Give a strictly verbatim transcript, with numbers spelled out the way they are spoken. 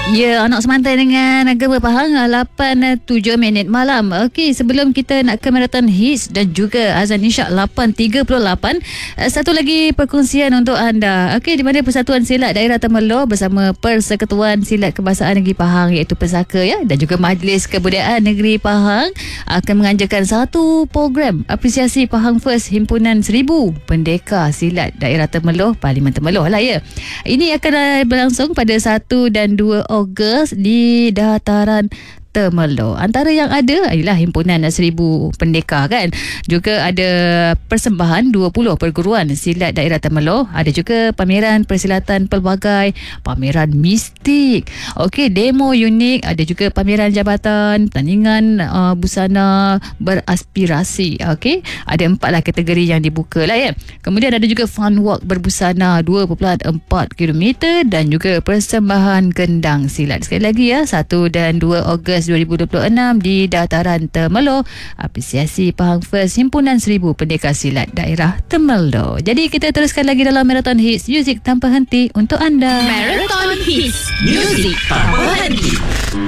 Ya, anak semantai dengan Agama Pahang lapan tujuh minit malam. Okey, sebelum kita nak ke Marathon Hits dan juga azan Isyak lapan tiga puluh lapan, satu lagi perkongsian untuk anda. Okey, di mana Persatuan Silat Daerah Temerloh bersama Persekutuan Silat Kebangsaan Negeri Pahang iaitu Pesaka ya dan juga Majlis Kebudayaan Negeri Pahang akan menganjurkan satu program apresiasi Pahang First Himpunan Seribu Pendekar Silat Daerah Temerloh, Parlimen Temerloh lah ya. Ini akan berlangsung pada satu dan dua Ogos di Dataran Temerloh. Antara yang ada ialah Himpunan Seribu Pendekar kan. Juga ada persembahan dua puluh perguruan silat daerah Temerloh. Ada juga pameran persilatan pelbagai, pameran mistik. Okey, demo unik, ada juga pameran jabatan, pertandingan uh, busana beraspirasi. Okey, ada empat lah kategori yang dibuka lah ya. Kemudian ada juga fun walk berbusana dua perpuluhan empat kilometer dan juga persembahan kendang silat. Sekali lagi ya, satu dan dua Ogos dua ribu dua puluh enam di Dataran Temerloh, apresiasi Pahang First Himpunan Seribu Pendekar Silat Daerah Temerloh. Jadi kita teruskan lagi dalam Marathon Hits, muzik tanpa henti untuk anda. Marathon Hits, muzik tanpa henti.